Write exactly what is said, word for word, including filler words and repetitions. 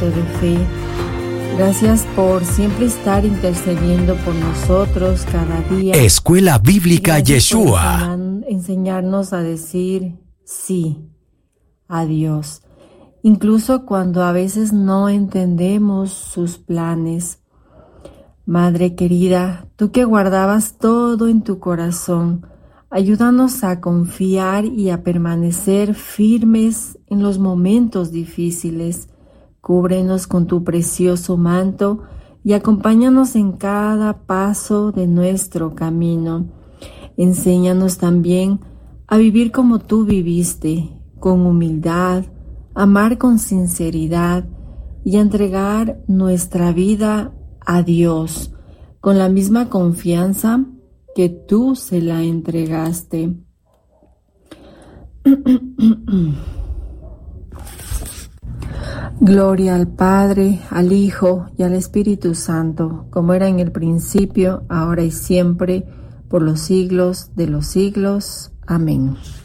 fuerte de fe. Gracias por siempre estar intercediendo por nosotros cada día. Escuela Bíblica Gracias por Yeshua. enseñar- enseñarnos a decir sí a Dios, incluso cuando a veces no entendemos sus planes. Madre querida, tú que guardabas todo en tu corazón, ayúdanos a confiar y a permanecer firmes en los momentos difíciles. Cúbrenos con tu precioso manto y acompáñanos en cada paso de nuestro camino. Enséñanos también a vivir como tú viviste, con humildad, amar con sinceridad y a entregar nuestra vida a Dios con la misma confianza que tú se la entregaste. Gloria al Padre, al Hijo y al Espíritu Santo, como era en el principio, ahora y siempre, por los siglos de los siglos. Amén.